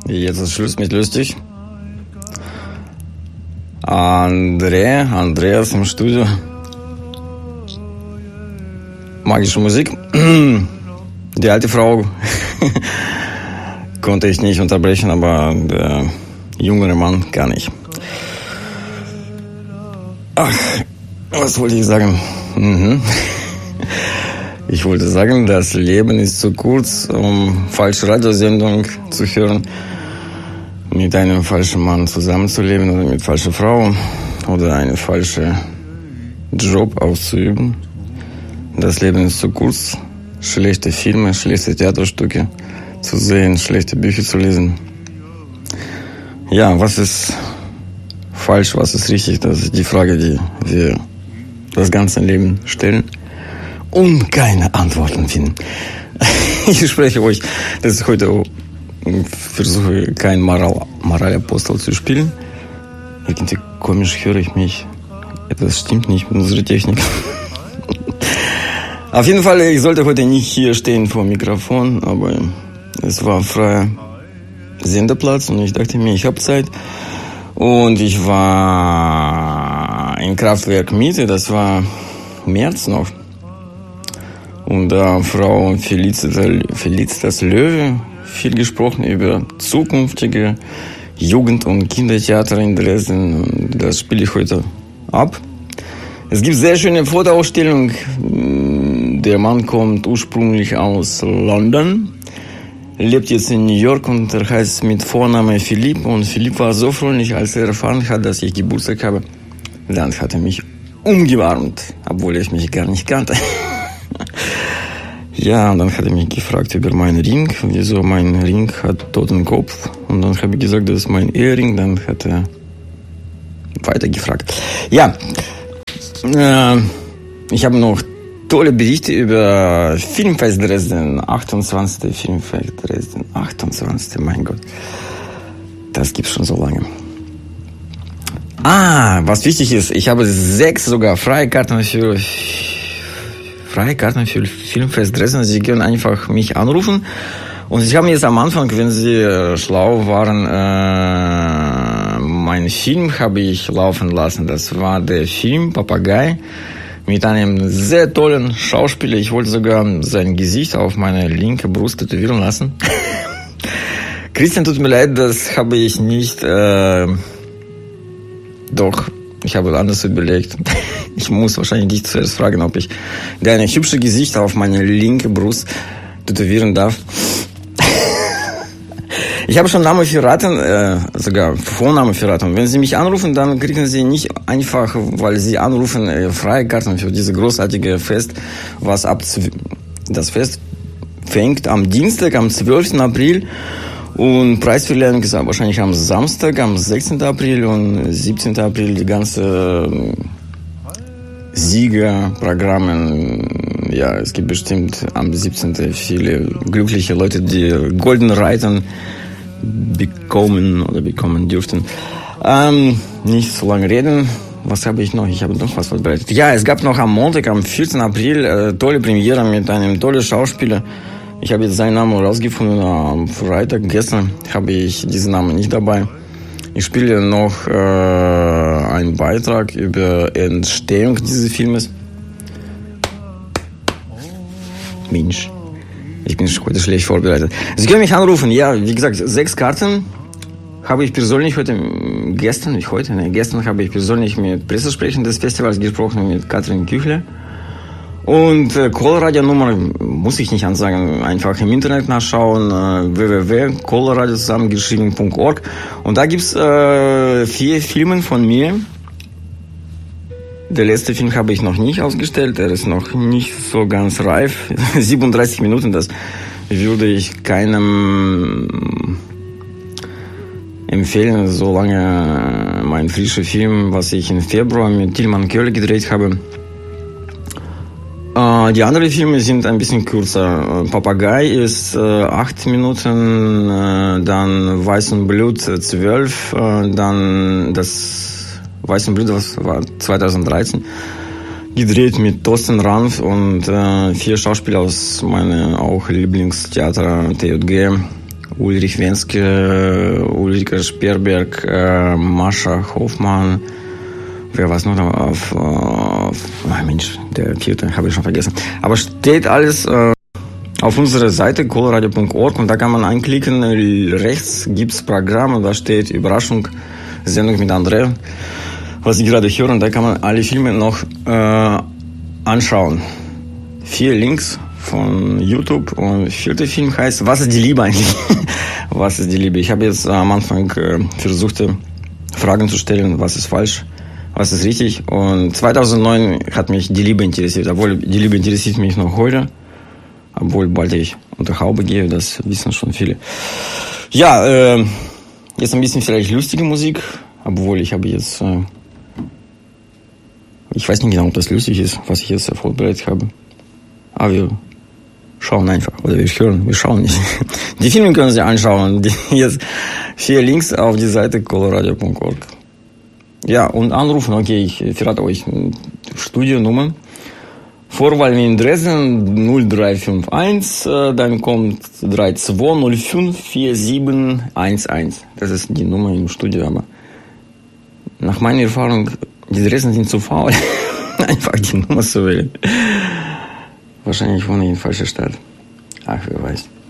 Jetzt ist Schluss mit lustig. Andreas im Studio. Magische Musik. Die alte Frau konnte ich nicht unterbrechen, aber der jüngere Mann gar nicht. Ach, was wollte ich sagen? Ich wollte sagen, das Leben ist zu kurz, um falsche Radiosendung zu hören, mit einem falschen Mann zusammenzuleben oder mit falscher Frau oder einen falschen Job auszuüben. Das Leben ist zu kurz, schlechte Filme, schlechte Theaterstücke zu sehen, schlechte Bücher zu lesen. Ja, was ist falsch, was ist richtig? Das ist die Frage, die wir das ganze Leben stellen und keine Antworten finden. Ich spreche euch, dass ich heute versuche, kein Moralapostel zu spielen. Irgendwie komisch höre ich mich. Das stimmt nicht mit unserer Technik. Auf jeden Fall, ich sollte heute nicht hier stehen vor dem Mikrofon, aber es war freier Sendeplatz und ich dachte mir, ich habe Zeit. Und ich war in Kraftwerk Mitte, das war März noch. Und da Frau Felicitas Löwe viel gesprochen über zukünftige Jugend- und Kindertheater in Dresden. Das spiele ich heute ab. Es gibt sehr schöne Fotoausstellung. Der Mann kommt ursprünglich aus London, lebt jetzt in New York und er heißt mit Vornamen Philipp. Und Philipp war so freundlich, als er erfahren hat, dass ich Geburtstag habe. Dann hat er mich umgewarmt, obwohl ich mich gar nicht kannte. Ja, und dann hat er mich gefragt über meinen Ring, wieso mein Ring hat toten Kopf. Und dann habe ich gesagt, das ist mein Ehering. Dann hat er weiter gefragt. Ja, ich habe noch tolle Berichte über Filmfest Dresden, 28. Filmfest Dresden, 28. Mein Gott, das gibt's schon so lange. Was wichtig ist, ich habe 6 sogar freie Karten für Filmfest Dresden. Sie können einfach mich anrufen. Und Sie haben jetzt am Anfang, wenn Sie schlau waren, meinen Film habe ich laufen lassen. Das war der Film Papagei mit einem sehr tollen Schauspieler. Ich wollte sogar sein Gesicht auf meine linke Brust tätowieren lassen. Christian, tut mir leid, das habe ich nicht. Doch, ich habe anders überlegt. Ich muss wahrscheinlich dich zuerst fragen, ob ich dein hübsches Gesicht auf meine linke Brust tätowieren darf. Ich habe schon Namen verraten, sogar Vornamen verraten. Wenn Sie mich anrufen, dann kriegen Sie nicht einfach, weil Sie anrufen, freie Karten für dieses großartige Fest, das Fest fängt am Dienstag, am 12. April. Und Preisverleihung ist wahrscheinlich am Samstag, am 16. April und 17. April die ganze Siegerprogramme. Ja, es gibt bestimmt am 17. viele glückliche Leute, die Golden Reiten bekommen dürften. Nicht so lange reden. Was habe ich noch? Ich habe noch was vorbereitet. Ja, es gab noch am Montag, am 14. April, tolle Premiere mit einem tollen Schauspieler. Ich habe jetzt seinen Namen rausgefunden. Am Freitag, gestern, habe ich diesen Namen nicht dabei. Ich spiele noch einen Beitrag über Entstehung dieses Filmes. Mensch, ich bin heute schlecht vorbereitet. Sie können mich anrufen. Ja, wie gesagt, 6 Karten habe ich persönlich gestern habe ich persönlich mit Pressesprechern des Festivals gesprochen, mit Katrin Küchler. Und Callradio-Nummer muss ich nicht ansagen, einfach im Internet nachschauen, www.callradio zusammengeschrieben.org. Und da gibt's 4 Filme von mir. Der letzte Film habe ich noch nicht ausgestellt, er ist noch nicht so ganz reif. 37 Minuten, das würde ich keinem empfehlen, solange mein frischer Film, was ich im Februar mit Tilman Köhler gedreht habe. Die anderen Filme sind ein bisschen kürzer. Papagei ist 8 Minuten, dann Weiß und Blut 12, dann das Weiß und Blut, das war 2013, gedreht mit Thorsten Ranf und 4 Schauspieler aus meinem auch Lieblingstheater TJG. Ulrich Wenske, Ulrike Sperberg, Mascha Hoffmann. Wer was noch Mensch, der vierte habe ich schon vergessen. Aber steht alles auf unserer Seite coloradio.org und da kann man anklicken. Rechts gibt's Programm und da steht Überraschung, Sendung mit André, was ich gerade höre. Und da kann man alle Filme noch anschauen. 4 Links von YouTube und 4. Film heißt Was ist die Liebe eigentlich? Was ist die Liebe? Ich habe jetzt am Anfang versucht, Fragen zu stellen, was ist falsch, was ist richtig. Und 2009 hat mich die Liebe interessiert, obwohl die Liebe interessiert mich noch heute, obwohl bald ich unter Haube gehe, das wissen schon viele. Ja, jetzt ein bisschen vielleicht lustige Musik, obwohl ich habe jetzt, ich weiß nicht genau, ob das lustig ist, was ich jetzt vorbereitet habe. Aber wir schauen einfach, oder wir hören, wir schauen nicht. Die Filme können Sie anschauen. Jetzt 4 Links auf die Seite coloradio.org. Ja, und anrufen, okay, ich verrate euch Studiennummer. Vorwahl in Dresden 0351, dann kommt 32054711. Das ist die Nummer im Studio, aber nach meiner Erfahrung, die Dresden sind zu faul, einfach die Nummer zu wählen. Wahrscheinlich wohne ich in falscher Stadt. Ach, wer weiß.